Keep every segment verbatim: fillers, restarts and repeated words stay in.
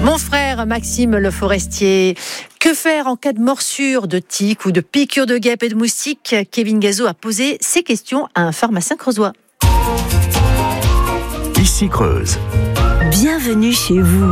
Mon frère Maxime Le Forestier, que faire en cas de morsure, de tique ou de piqûre de guêpe et de moustique? Kevin Gazo a posé ces questions à un pharmacien creusois. Ici Creuse. Bienvenue chez vous.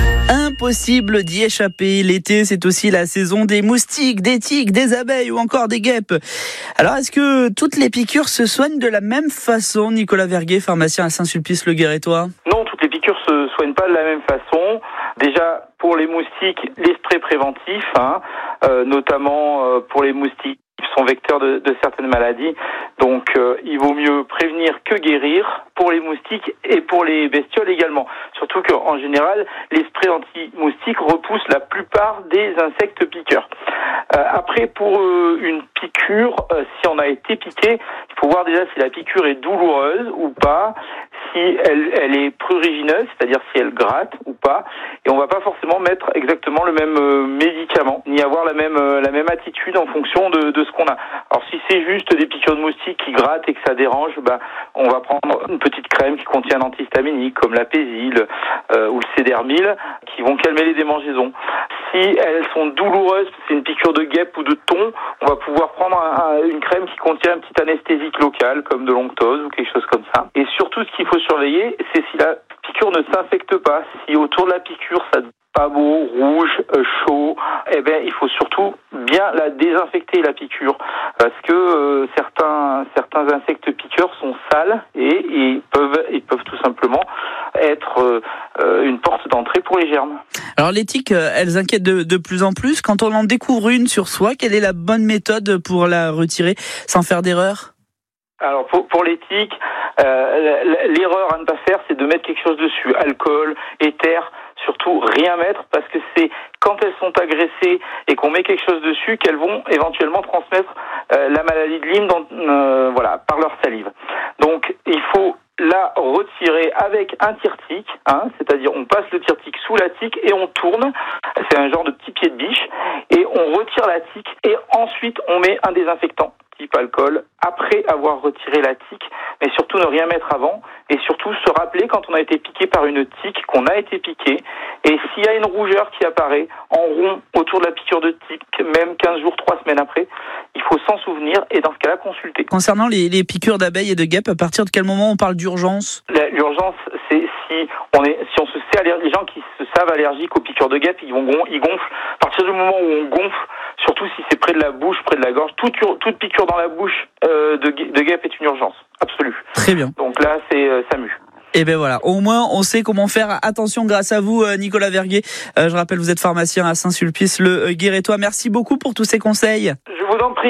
Impossible d'y échapper. L'été, c'est aussi la saison des moustiques, des tiques, des abeilles ou encore des guêpes. Alors, est-ce que toutes les piqûres se soignent de la même façon? Nicolas Verguet, pharmacien à Saint-Sulpice-le-Guérétois. Non, toutes les piqûres se soignent pas de la même façon. Déjà, pour les moustiques, les sprays préventifs, hein, euh, notamment euh, pour les moustiques qui sont vecteurs de, de certaines maladies. Donc, euh, il vaut mieux prévenir que guérir pour les moustiques et pour les bestioles également. Surtout qu'en général, les sprays anti-moustiques repoussent la plupart des insectes piqueurs. Euh, après, pour euh, une piqûre, euh, si on a été piqué, il faut voir déjà si la piqûre est douloureuse ou pas, si elle, elle est prurigineuse, c'est-à-dire si elle gratte ou pas. Et on va pas forcément mettre exactement le même euh, médicament, ni avoir la même euh, la même attitude en fonction de, de ce qu'on a. Alors si c'est juste des piqûres de moustiques qui grattent et que ça dérange, bah on va prendre une petite crème qui contient un antihistaminique comme la Pésil euh, ou le Cédermil qui vont calmer les démangeaisons. Si elles sont douloureuses, c'est une piqûre de guêpe ou de thon, on va pouvoir prendre un, un, une crème qui contient un petit anesthésique local comme de l'onctose ou quelque chose comme ça. Et surtout, ce qu'il faut surveiller, c'est si la piqûre ne s'infecte pas. Si autour de la piqûre, ça pas beau, rouge, euh, chaud, eh ben il faut surtout bien la désinfecter la piqûre parce que euh, certains certains insectes piqueurs sont sales et, et ils peuvent ils peuvent tout simplement être euh, une porte d'entrée pour les germes. Alors les tiques, elles inquiètent de, de plus en plus. Quand on en découvre une sur soi, quelle est la bonne méthode pour la retirer sans faire d'erreur? Alors pour, pour les tiques, euh, l'erreur à ne pas faire, c'est de mettre quelque chose dessus, alcool, éther. Surtout rien mettre parce que c'est quand elles sont agressées et qu'on met quelque chose dessus qu'elles vont éventuellement transmettre euh, la maladie de Lyme dans, euh, voilà, par leur salive. Donc il faut la retirer avec un tire-tique, hein, c'est-à-dire on passe le tire-tique sous la tique et on tourne, c'est un genre de petit pied de biche, et on retire la tique et ensuite on met un désinfectant type alcool après avoir retiré la tique, mais surtout ne rien mettre avant et surtout se rappeler quand on a été piqué par une tique qu'on a été piqué, et s'il y a une rougeur qui apparaît en rond autour de la piqûre de tique, même quinze jours, trois semaines après, il faut s'en souvenir et dans ce cas-là consulter. Concernant les, les piqûres d'abeilles et de guêpes, à partir de quel moment on parle d'urgence? La, L'urgence, c'est si on est, si on se sait allergique, les gens qui se savent allergiques aux piqûres de guêpes, ils vont ils gonflent. À partir du moment où on gonfle, surtout si c'est près de la bouche, près de la gorge, toute, toute piqûre dans la bouche euh, de, de guêpe est une urgence absolue. Très bien. Donc là, c'est euh, ça mue. Et ben voilà, au moins on sait comment faire. Attention grâce à vous, Nicolas Verguet. Euh, je rappelle, vous êtes pharmacien à Saint-Sulpice-le-Guérétois. Merci beaucoup pour tous ces conseils. Je vous en prie.